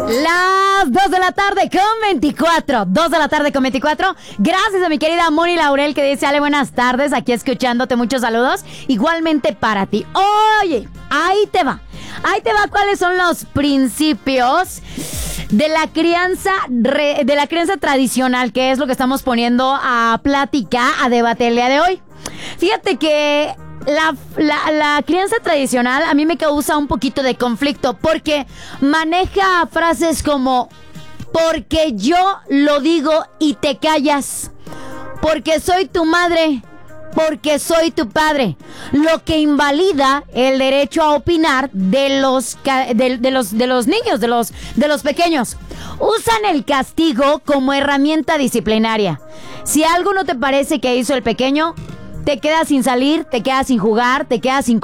Las 2 de la tarde con 24. 2 de la tarde con 24. Gracias a mi querida Moni Laurel que dice: Ale, buenas tardes, aquí escuchándote, muchos saludos. Igualmente para ti. Oye, ahí te va cuáles son los principios de la crianza tradicional, que es lo que estamos poniendo a plática, a debate el día de hoy. Fíjate que la crianza tradicional a mí me causa un poquito de conflicto porque maneja frases como: porque yo lo digo y te callas, porque soy tu madre, porque soy tu padre, lo que invalida el derecho a opinar de los niños, de los pequeños. Usan el castigo como herramienta disciplinaria. Si algo no te parece que hizo el pequeño, te quedas sin salir, te quedas sin jugar, te quedas sin